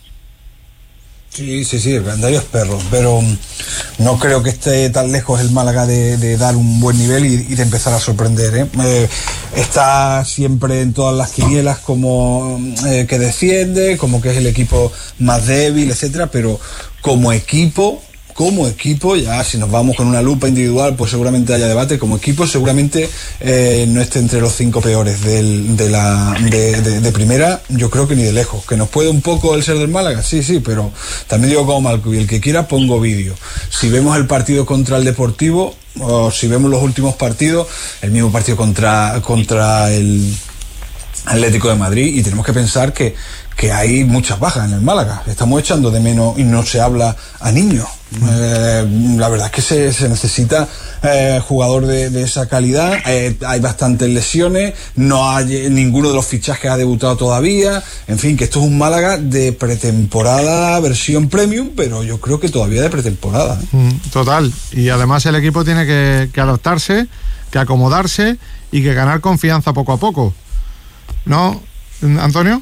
Sí, sí, sí, el calendario es perro, pero no creo que esté tan lejos el Málaga de, de dar un buen nivel y, y de empezar a sorprender, ¿eh? Eh, está siempre en todas las quinielas como eh, que defiende, como que es el equipo más débil, etcétera, pero como equipo, como equipo, ya si nos vamos con una lupa individual, pues seguramente haya debate, como equipo seguramente eh, no esté entre los cinco peores del, de la de, de, de primera, yo creo que ni de lejos. Que nos puede un poco el ser del Málaga, sí, sí, pero también digo como Malco, y el que quiera pongo vídeo. Si vemos el partido contra el Deportivo, o si vemos los últimos partidos, el mismo partido contra, contra el Atlético de Madrid, y tenemos que pensar que, que hay muchas bajas en el Málaga. Estamos echando de menos, y no se habla a niños. Eh, la verdad es que se, se necesita eh, jugador de, de esa calidad. Eh, hay bastantes lesiones, no hay ninguno de los fichajes ha debutado todavía. En fin, que esto es un Málaga de pretemporada, versión premium, pero yo creo que todavía de pretemporada. ¿eh? Total, y además el equipo tiene que, que adaptarse, que acomodarse y que ganar confianza poco a poco, ¿no, Antonio?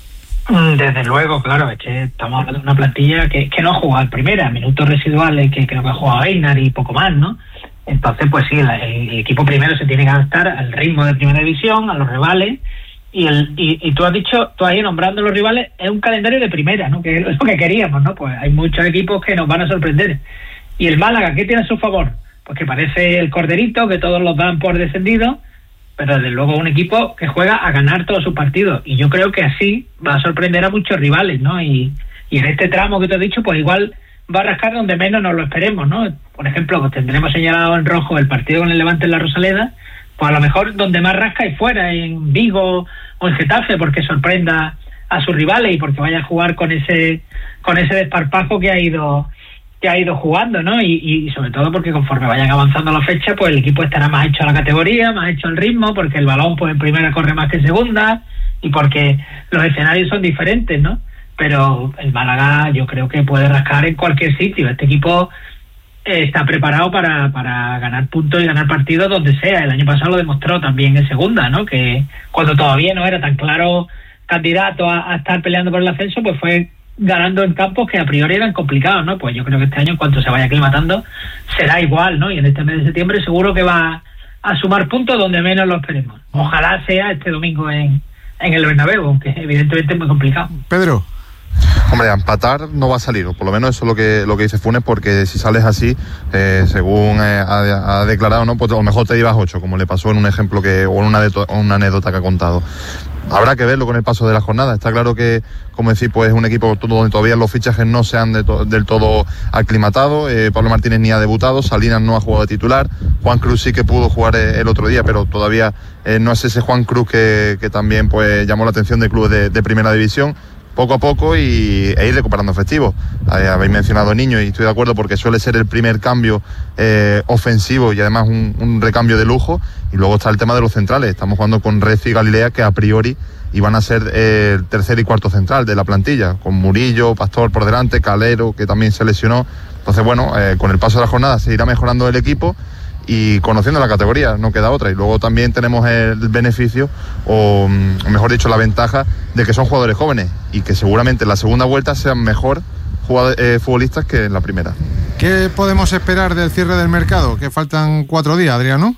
Desde luego, claro, es que estamos hablando de una plantilla que, que no ha jugado en primera, minutos residuales que creo que ha jugado Einar y poco más, ¿no? Entonces, pues sí, la, el, el equipo primero se tiene que adaptar al ritmo de primera división, a los rivales, y el y, y tú has dicho, tú ahí nombrando los rivales, es un calendario de primera, ¿no? Que es lo que queríamos, ¿no? Pues hay muchos equipos que nos van a sorprender. Y el Málaga, ¿qué tiene a su favor? Pues que parece el corderito, que todos los dan por descendido, pero desde luego un equipo que juega a ganar todos sus partidos, y yo creo que así va a sorprender a muchos rivales, ¿no? Y, y en este tramo que te he dicho, pues igual va a rascar donde menos nos lo esperemos, ¿no? Por ejemplo, pues tendremos señalado en rojo el partido con el Levante en la Rosaleda, pues a lo mejor donde más rasca es fuera, en Vigo o en Getafe, porque sorprenda a sus rivales y porque vaya a jugar con ese con ese desparpajo que ha ido que ha ido jugando, ¿no? Y, y sobre todo porque conforme vayan avanzando la fecha, pues el equipo estará más hecho a la categoría, más hecho al ritmo, porque el balón pues en primera corre más que en segunda, y porque los escenarios son diferentes, ¿no? Pero el Málaga yo creo que puede rascar en cualquier sitio. Este equipo eh, está preparado para, para ganar puntos y ganar partidos donde sea. El año pasado lo demostró también en segunda, ¿no? Que cuando todavía no era tan claro candidato a, a estar peleando por el ascenso, pues fue ganando en campos que a priori eran complicados, ¿no? Pues yo creo que este año, en cuanto se vaya aclimatando, será igual, ¿no? Y en este mes de septiembre seguro que va a sumar puntos donde menos lo esperemos. Ojalá sea este domingo en, en el Bernabéu, aunque evidentemente es muy complicado. Pedro. Hombre, a empatar no va a salir, o por lo menos eso es lo que lo que dice Funes, porque si sales así, eh, según eh, ha, ha declarado, ¿no? Pues a lo mejor te llevas ocho, como le pasó en un ejemplo que o en una, de to, una anécdota que ha contado. Habrá que verlo con el paso de la jornada. Está claro que, como decir, pues es un equipo donde todavía los fichajes no se han de to, del todo aclimatado. Eh, Pablo Martínez ni ha debutado, Salinas no ha jugado de titular, Juan Cruz sí que pudo jugar eh, el otro día, pero todavía eh, no es ese Juan Cruz que, que también pues llamó la atención de clubes de, de primera división. Poco a poco y, e ir recuperando efectivos. Eh, habéis mencionado niños y estoy de acuerdo porque suele ser el primer cambio eh, ofensivo y además un, un recambio de lujo. Y luego está el tema de los centrales. Estamos jugando con Recio y Galilea, que a priori iban a ser eh, el tercer y cuarto central de la plantilla, con Murillo, Pastor por delante, Calero, que también se lesionó. Entonces, bueno, eh, con el paso de la jornada se irá mejorando el equipo y conociendo la categoría, no queda otra. Y luego también tenemos el beneficio, o mejor dicho, la ventaja de que son jugadores jóvenes y que seguramente en la segunda vuelta sean mejor jugadores, eh, futbolistas que en la primera. ¿Qué podemos esperar del cierre del mercado? Que faltan cuatro días, Adriano.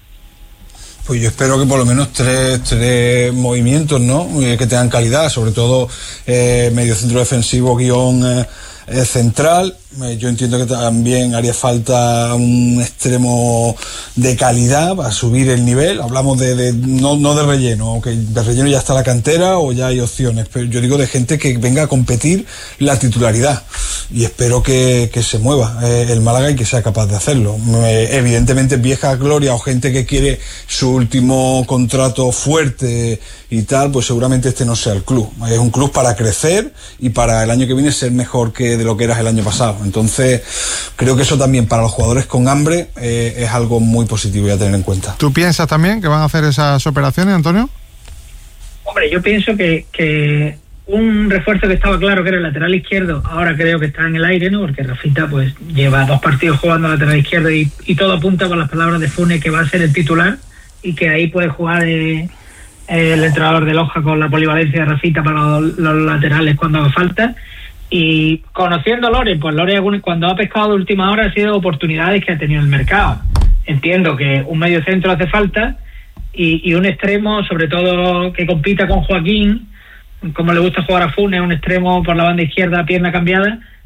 Pues yo espero que por lo menos tres, tres movimientos, ¿no? Eh, que tengan calidad, sobre todo eh, medio centro defensivo, guión eh, eh, central. Eh, yo entiendo que también haría falta un extremo de calidad para subir el nivel. Hablamos de, de no, no de relleno, que de relleno ya está la cantera o ya hay opciones, pero yo digo de gente que venga a competir la titularidad, y espero que, que se mueva eh, el Málaga y que sea capaz de hacerlo. Eh, evidentemente vieja gloria o gente que quiere su último contrato fuerte y tal, pues seguramente este no sea el club. Es un club para crecer y para el año que viene ser mejor que de lo que eras el año pasado. Entonces creo que eso también para los jugadores con hambre eh, es algo muy positivo y a tener en cuenta. ¿Tú piensas también que van a hacer esas operaciones, Antonio? Hombre, yo pienso que, que un refuerzo que estaba claro que era el lateral izquierdo, ahora creo que está en el aire, ¿no? Porque Rafita pues lleva dos partidos jugando lateral izquierdo y, y todo apunta por las palabras de Funes que va a ser el titular y que ahí puede jugar eh, el entrenador de Loja con la polivalencia de Rafita para los, los laterales cuando haga falta. Y conociendo a Lore, pues Lore cuando ha pescado de última hora ha sido oportunidades que ha tenido el mercado. Entiendo que un medio centro hace falta y, y un extremo, sobre todo que compita con Joaquín, como le gusta jugar a Funes, un extremo por la banda izquierda, pierna cambiada,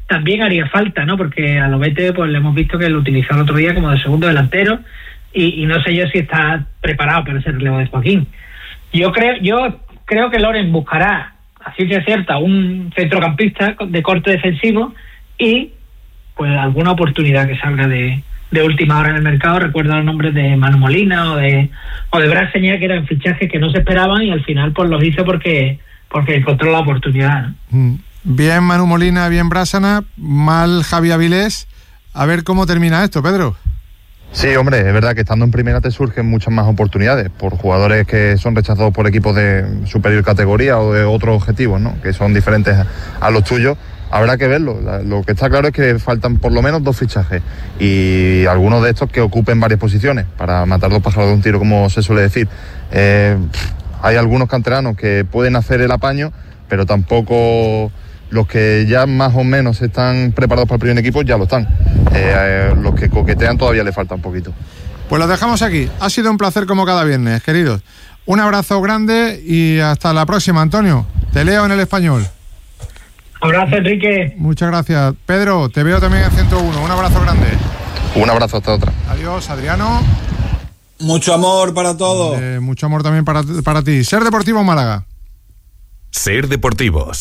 también haría falta, ¿no? Porque a Lobete pues le hemos visto que lo utilizó el otro día como de segundo delantero y, y no sé yo si está preparado para ese relevo de Joaquín. Yo creo, yo creo que Loren buscará, a ciencia cierta, un centrocampista de corte defensivo y pues alguna oportunidad que salga de, de última hora en el mercado. Recuerdo los nombres de Manu Molina o de o de Brad Señal, que eran fichajes que no se esperaban y al final pues los hizo porque porque encontró la oportunidad, ¿no? Bien Manu Molina, bien Brásana, mal Javi Avilés. A ver cómo termina esto, Pedro. Sí, hombre, es verdad que estando en primera te surgen muchas más oportunidades por jugadores que son rechazados por equipos de superior categoría o de otros objetivos, ¿no? Que son diferentes a los tuyos. Habrá que verlo. Lo que está claro es que faltan por lo menos dos fichajes y algunos de estos que ocupen varias posiciones para matar dos pájaros de un tiro, como se suele decir. Eh, hay algunos canteranos que pueden hacer el apaño, pero tampoco los que ya más o menos están preparados para el primer equipo ya lo están. Eh, eh, los que coquetean todavía le falta un poquito. Pues lo dejamos aquí. Ha sido un placer como cada viernes, queridos. Un abrazo grande y hasta la próxima, Antonio. Te leo en El Español. Abrazo, Enrique. Muchas gracias. Pedro, te veo también en ciento uno. Un abrazo grande. Un abrazo, hasta otra. Adiós, Adriano. Mucho amor para todos. Eh, mucho amor también para, para ti. Ser Deportivo Málaga. Ser Deportivos.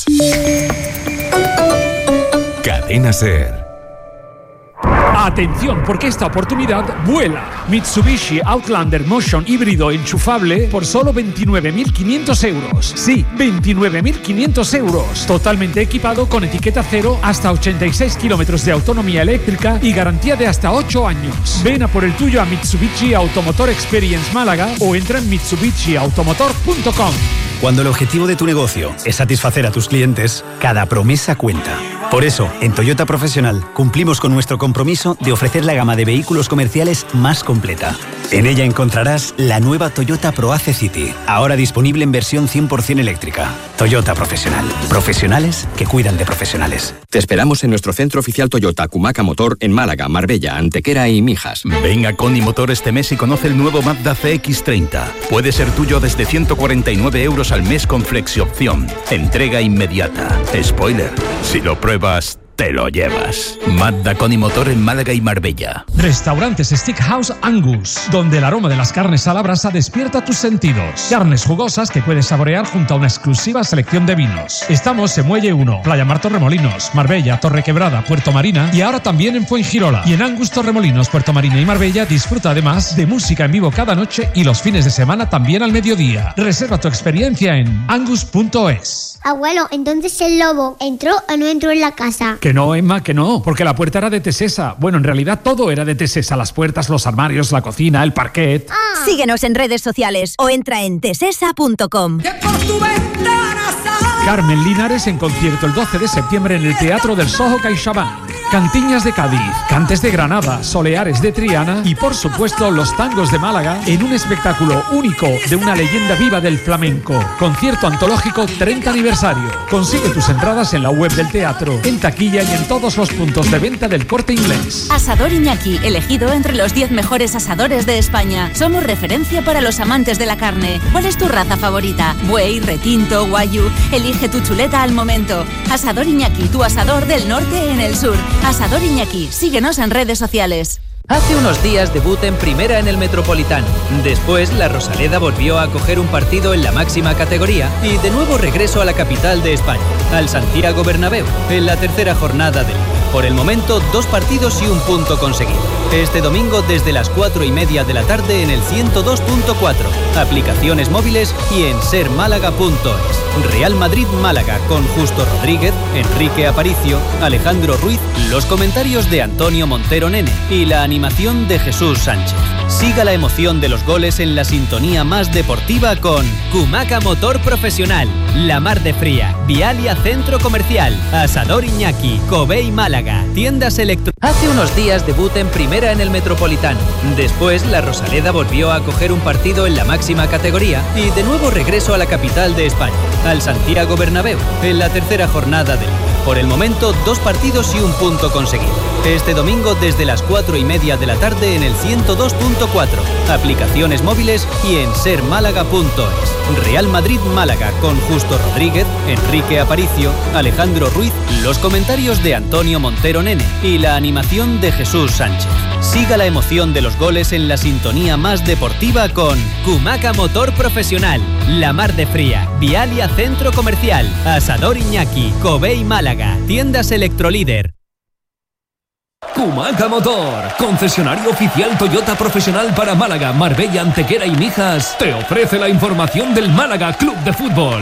Cadena Ser. Atención, porque esta oportunidad vuela. Mitsubishi Outlander Motion híbrido enchufable por solo veintinueve mil quinientos euros. Sí, veintinueve mil quinientos euros. Totalmente equipado con etiqueta cero, hasta ochenta y seis kilómetros de autonomía eléctrica y garantía de hasta ocho años. Ven a por el tuyo a Mitsubishi Automotor Experience Málaga o entra en mitsubishi automotor punto com. Cuando el objetivo de tu negocio es satisfacer a tus clientes, cada promesa cuenta. Por eso, en Toyota Profesional cumplimos con nuestro compromiso de ofrecer la gama de vehículos comerciales más completa. En ella encontrarás la nueva Toyota ProAce City, ahora disponible en versión cien por ciento eléctrica. Toyota Profesional. Profesionales que cuidan de profesionales. Te esperamos en nuestro centro oficial Toyota Kumaca Motor en Málaga, Marbella, Antequera y Mijas. Ven a Coni Motor este mes y conoce el nuevo Mazda C X treinta. Puede ser tuyo desde ciento cuarenta y nueve euros al mes con flexi opción. Entrega inmediata. Spoiler, si lo pruebas, te lo llevas. Mazda Coni Motor en Málaga y Marbella. Restaurantes Steakhouse Angus, donde el aroma de las carnes a la brasa despierta tus sentidos. Carnes jugosas que puedes saborear junto a una exclusiva selección de vinos. Estamos en Muelle uno, Playa Mar Torremolinos, Marbella, Torrequebrada, Puerto Marina y ahora también en Fuengirola. Y en Angus Torremolinos, Puerto Marina y Marbella disfruta además de música en vivo cada noche y los fines de semana también al mediodía. Reserva tu experiencia en angus punto es. Abuelo, entonces el lobo ¿entró o no entró en la casa? Que no, Emma, que no, porque la puerta era de Tesesa. Bueno, en realidad todo era de Tesesa, las puertas, los armarios, la cocina, el parquet. Ah. Síguenos en redes sociales o entra en tesesa punto com. Carmen Linares en concierto el doce de septiembre en el Teatro del Soho CaixaBank. Cantiñas de Cádiz, Cantes de Granada, Soleares de Triana y por supuesto los tangos de Málaga en un espectáculo único de una leyenda viva del flamenco. Concierto antológico treinta aniversario. Consigue tus entradas en la web del teatro, en taquilla y en todos los puntos de venta del Corte Inglés. Asador Iñaki, elegido entre los diez mejores asadores de España. Somos referencia para los amantes de la carne. ¿Cuál es tu raza favorita? Buey, retinto, guayu. Elige tu chuleta al momento. Asador Iñaki, tu asador del norte en el sur. Asador Iñaki, síguenos en redes sociales. Hace unos días debuta en primera en el Metropolitano. Después, la Rosaleda volvió a coger un partido en la máxima categoría y de nuevo regreso a la capital de España, al Santiago Bernabéu, en la tercera jornada del Liga. Por el momento, dos partidos y un punto conseguido. Este domingo desde las cuatro y media de la tarde en el ciento dos punto cuatro, aplicaciones móviles y en ser málaga punto es. Real Madrid-Málaga con Justo Rodríguez, Enrique Aparicio, Alejandro Ruiz, los comentarios de Antonio Montero Nene y la animación de Jesús Sánchez. Siga la emoción de los goles en la sintonía más deportiva con Kumaca Motor Profesional, La Mar de Fría, Vialia Centro Comercial, Asador Iñaki, Covey Málaga, Tiendas Electro. Hace unos días debuta en primera en el Metropolitano. Después, la Rosaleda volvió a coger un partido en la máxima categoría y de nuevo regreso a la capital de España, al Santiago Bernabéu, en la tercera jornada del Liga. Por el momento, dos partidos y un punto conseguido. Este domingo desde las cuatro y media de la tarde en el ciento dos punto cuatro, aplicaciones móviles y en ser málaga punto es. Real Madrid-Málaga con Justo Rodríguez, Enrique Aparicio, Alejandro Ruiz, los comentarios de Antonio Montero Nene y la animación de Jesús Sánchez. Siga la emoción de los goles en la sintonía más deportiva con Kumaca Motor Profesional, La Mar de Fría, Vialia Centro Comercial, Asador Iñaki, Covey Málaga, Tiendas Electrolíder. Kumaca Motor, concesionario oficial Toyota profesional para Málaga, Marbella, Antequera y Mijas, te ofrece la información del Málaga Club de Fútbol.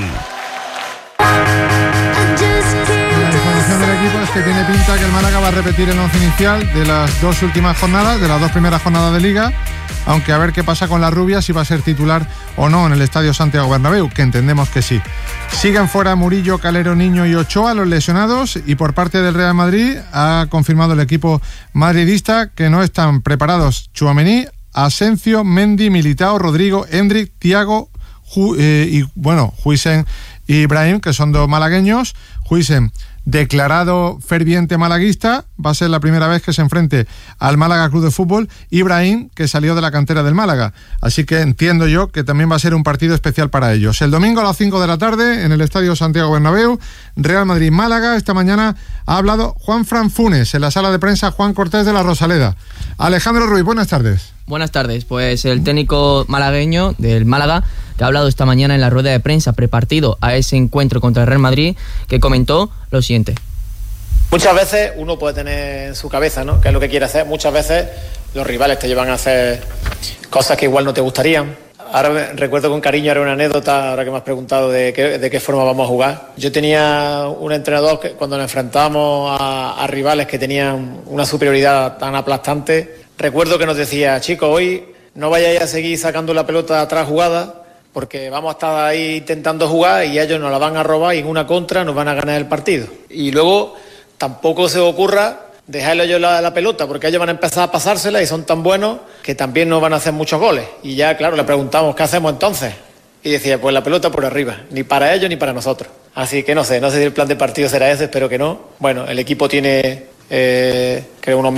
La información del equipo es que tiene pinta que el Málaga va a repetir el once inicial de las dos últimas jornadas, de las dos primeras jornadas de Liga, aunque a ver qué pasa con la Rubia, si va a ser titular o no en el Estadio Santiago Bernabéu, que entendemos que sí. Siguen fuera Murillo, Calero, Niño y Ochoa, los lesionados, y por parte del Real Madrid ha confirmado el equipo madridista que no están preparados Tchouaméni, Asencio, Mendy, Militao, Rodrigo, Endrick, Thiago Ju, eh, y bueno, Huijsen y Ibrahim, que son dos malagueños. Huijsen, declarado ferviente malaguista, va a ser la primera vez que se enfrente al Málaga Club de Fútbol. Ibrahim, que salió de la cantera del Málaga, así que entiendo yo que también va a ser un partido especial para ellos. El domingo a las cinco de la tarde en el Estadio Santiago Bernabéu, Real Madrid-Málaga. Esta mañana ha hablado Juan Fran Funes en la sala de prensa Juan Cortés de la Rosaleda. Alejandro Ruiz, buenas tardes. Buenas tardes, pues el técnico malagueño del Málaga, que ha hablado esta mañana en la rueda de prensa prepartido a ese encuentro contra el Real Madrid, que comentó lo siguiente. Muchas veces uno puede tener en su cabeza, ¿no?, qué es lo que quiere hacer. Muchas veces los rivales te llevan a hacer cosas que igual no te gustarían. Ahora recuerdo con cariño, era una anécdota, ahora que me has preguntado de qué, de qué forma vamos a jugar. Yo tenía un entrenador que cuando nos enfrentábamos a, a rivales que tenían una superioridad tan aplastante, recuerdo que nos decía: chicos, hoy no vayáis a seguir sacando la pelota atrás jugada, porque vamos a estar ahí intentando jugar y ellos nos la van a robar y en una contra nos van a ganar el partido. Y luego tampoco se os ocurra dejarle ellos la, la pelota, porque ellos van a empezar a pasársela y son tan buenos que también nos van a hacer muchos goles. Y ya, claro, le preguntamos: ¿qué hacemos entonces? Y decía: pues la pelota por arriba, ni para ellos ni para nosotros. Así que no sé, no sé si el plan de partido será ese, espero que no. Bueno, el equipo tiene, eh, creo, unos